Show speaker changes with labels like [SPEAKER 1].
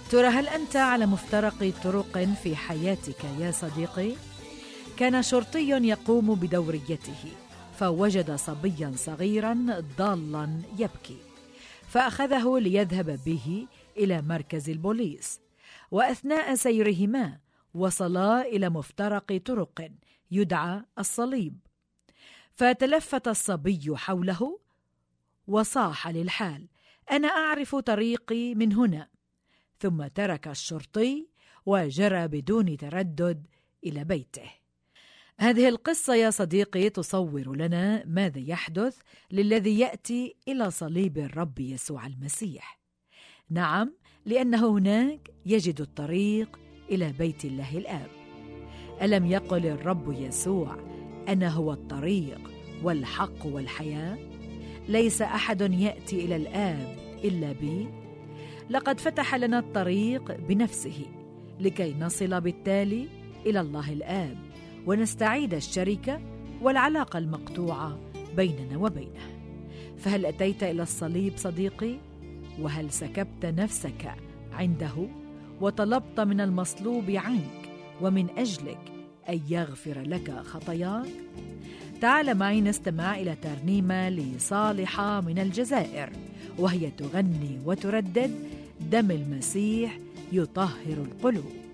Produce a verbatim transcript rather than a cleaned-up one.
[SPEAKER 1] ترى هل أنت على مفترق طرق في حياتك يا صديقي؟ كان شرطي يقوم بدوريته فوجد صبيا صغيرا ضالا يبكي، فأخذه ليذهب به إلى مركز البوليس. وأثناء سيرهما وصلا إلى مفترق طرق يدعى الصليب، فتلفت الصبي حوله وصاح للحال: أنا أعرف طريقي من هنا. ثم ترك الشرطي وجرى بدون تردد إلى بيته. هذه القصة يا صديقي تصور لنا ماذا يحدث للذي يأتي إلى صليب الرب يسوع المسيح. نعم، لأنه هناك يجد الطريق إلى بيت الله الآب. ألم يقل الرب يسوع: أنا هو الطريق والحق والحياة، ليس أحد يأتي إلى الآب إلا بي؟ لقد فتح لنا الطريق بنفسه لكي نصل بالتالي إلى الله الآب ونستعيد الشركة والعلاقة المقطوعة بيننا وبينه. فهل أتيت إلى الصليب صديقي؟ وهل سكبت نفسك عنده وطلبت من المصلوب عنك ومن أجلك أن يغفر لك خطاياك؟ تعال معي نستمع إلى ترنيمة لصالحة من الجزائر، وهي تغني وتردد: دم المسيح يطهر القلوب.